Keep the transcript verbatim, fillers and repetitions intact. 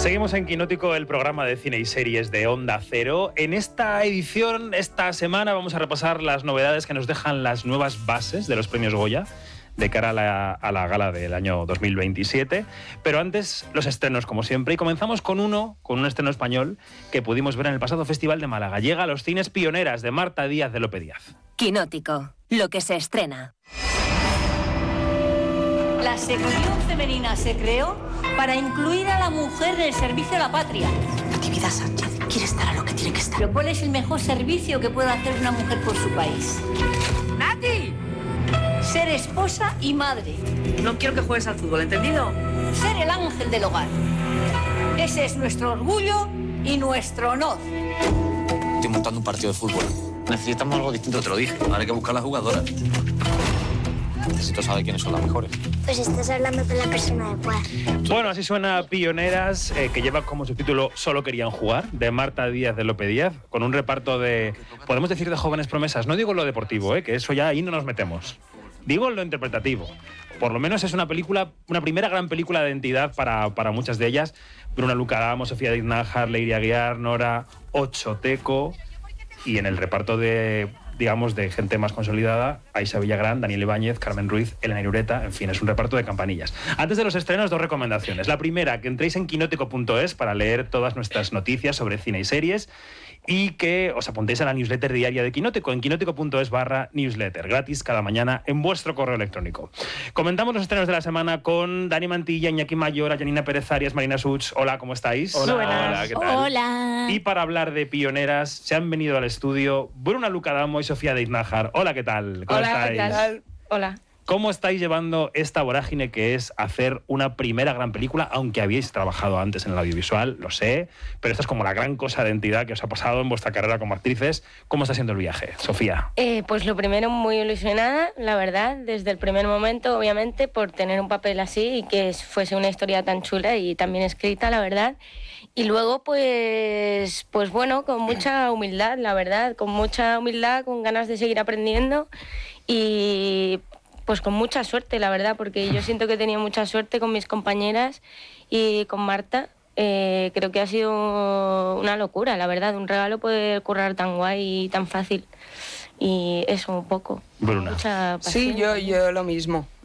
Seguimos en Quinótico, el programa de cine y series de Onda Cero. En esta edición, esta semana, vamos a repasar las novedades que nos dejan las nuevas bases de los premios Goya de cara a la, a la gala del año dos mil veintisiete. Pero antes, los estrenos, como siempre. Y comenzamos con uno, con un estreno español que pudimos ver en el pasado Festival de Málaga. Llega a los cines Pioneras, de Marta Díaz de López Díaz. Quinótico, lo que se estrena. La sección femenina se creó para incluir a la mujer en el servicio a la patria. Natividad Sánchez quiere estar a lo que tiene que estar. Pero ¿cuál es el mejor servicio que puede hacer una mujer por su país? ¡Nati! Ser esposa y madre. No quiero que juegues al fútbol, ¿entendido? Ser el ángel del hogar. Ese es nuestro orgullo y nuestro honor. Estoy montando un partido de fútbol. Necesitamos algo distinto, te lo dije. Ahora hay que buscar a las jugadoras. Necesito saber quiénes son las mejores. Pues estás hablando con la persona adecuada. Bueno, así suena Pioneras, eh, que lleva como subtítulo Solo querían jugar, de Marta Díaz de López Díaz, con un reparto de, podemos decir, de jóvenes promesas. No digo lo deportivo, eh, que eso ya ahí no nos metemos. Digo lo interpretativo. Por lo menos es una película, una primera gran película de identidad para, para muchas de ellas. Bruna Lucadamo, Sofía Díaz-Nájar, Leiria Aguiar, Nora Ochoteco, y en el reparto de, digamos, de gente más consolidada, Aisha Villagrán, Daniel Ibáñez, Carmen Ruiz, Elena Irureta, en fin, es un reparto de campanillas. Antes de los estrenos, dos recomendaciones. La primera, que entréis en quinótico punto es para leer todas nuestras noticias sobre cine y series, y que os apuntéis a la newsletter diaria de Quinótico en quinótico punto es barra newsletter, gratis cada mañana en vuestro correo electrónico. Comentamos los estrenos de la semana con Dani Mantilla, Iñaki Mayor, Janina Pérez Arias, Marina Such. Hola, ¿cómo estáis? Hola. Hola, ¿qué tal? Hola. Y para hablar de Pioneras, se han venido al estudio Bruna Lucadamo y Sofía Díaz-Nájar. Hola, ¿qué tal? ¿Cómo Hola, estáis? ¿qué tal? Hola. ¿Cómo estáis llevando esta vorágine que es hacer una primera gran película, aunque habéis trabajado antes en el audiovisual, lo sé, pero esta es como la gran cosa de entidad que os ha pasado en vuestra carrera como actrices? ¿Cómo está siendo el viaje, Sofía? Eh, pues lo primero, muy ilusionada, la verdad, desde el primer momento, obviamente, por tener un papel así y que fuese una historia tan chula y tan bien escrita, la verdad. Y luego, pues, pues bueno, con mucha humildad, la verdad, con mucha humildad, con ganas de seguir aprendiendo y pues con mucha suerte, la verdad, porque yo siento que he tenido mucha suerte con mis compañeras y con Marta. Eh, creo que ha sido una locura, la verdad, un regalo poder currar tan guay y tan fácil. Y eso, un poco. Bruna. Mucha pasión. Sí, yo, yo lo mismo.